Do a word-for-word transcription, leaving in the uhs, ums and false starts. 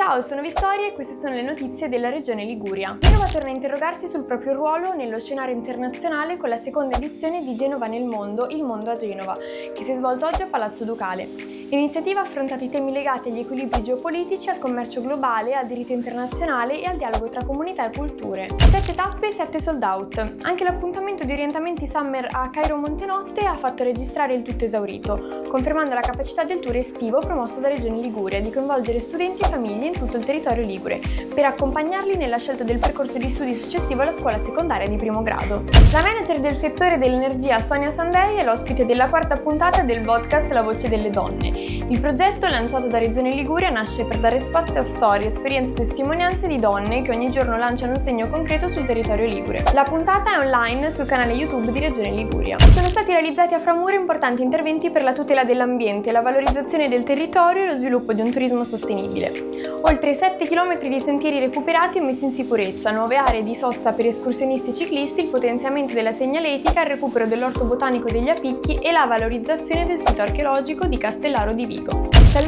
Ciao, sono Vittoria e queste sono le notizie della regione Liguria. Genova torna a interrogarsi sul proprio ruolo nello scenario internazionale con la seconda edizione di Genova nel mondo, il mondo a Genova, che si è svolto oggi a Palazzo Ducale. L'iniziativa ha affrontato i temi legati agli equilibri geopolitici, al commercio globale, al diritto internazionale e al dialogo tra comunità e culture. Sette tappe e sette sold out. Anche l'appuntamento di orientamenti summer a Cairo Montenotte ha fatto registrare il tutto esaurito, confermando la capacità del tour estivo promosso da Regione Liguria di coinvolgere studenti e famiglie in tutto il territorio ligure, per accompagnarli nella scelta del percorso di studi successivo alla scuola secondaria di primo grado. La manager del settore dell'energia Sonia Sandei è l'ospite della quarta puntata del podcast La Voce delle Donne. Il progetto, lanciato da Regione Liguria, nasce per dare spazio a storie, esperienze e testimonianze di donne che ogni giorno lanciano un segno concreto sul territorio ligure. La puntata è online sul canale YouTube di Regione Liguria. Sono stati realizzati a Framura importanti interventi per la tutela dell'ambiente, la valorizzazione del territorio e lo sviluppo di un turismo sostenibile. Oltre sette chilometri di sentieri recuperati e messi in sicurezza, nuove aree di sosta per escursionisti e ciclisti, il potenziamento della segnaletica, il recupero dell'orto botanico degli Apicchi e la valorizzazione del sito archeologico di Castellaro di Vigo.